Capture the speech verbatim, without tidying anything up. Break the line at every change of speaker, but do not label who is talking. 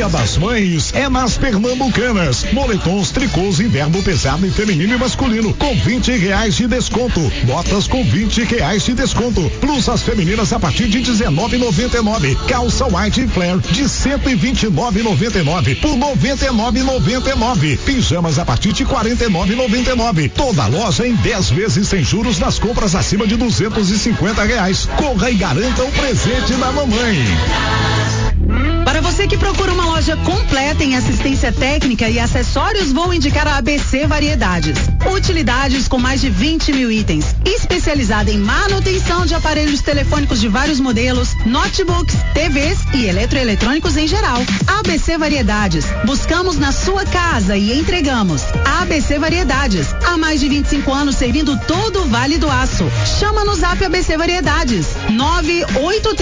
Dia das Mães é nas Pernambucanas. Moletons, tricôs, inverno pesado e feminino e masculino com vinte reais de desconto. Botas com vinte reais de desconto. Blusas femininas a partir de dezenove e noventa e nove. Calça white e flare de cento e vinte e nove e noventa e nove por noventa e nove e noventa e nove. Pijamas a partir de quarenta e nove e noventa e nove. Toda loja em dez vezes sem juros nas compras acima de duzentos e cinquenta reais. Corra e garanta o presente da mamãe.
Para você que procura uma loja completa em assistência técnica e acessórios, vou indicar a A B C Variedades. Utilidades com mais de vinte mil itens. Especializada em manutenção de aparelhos telefônicos de vários modelos, notebooks, T Vs e eletroeletrônicos em geral. A B C Variedades. Buscamos na sua casa e entregamos. A B C Variedades. Há mais de vinte e cinco anos servindo todo o Vale do Aço. Chama no Zap A B C Variedades. nove oito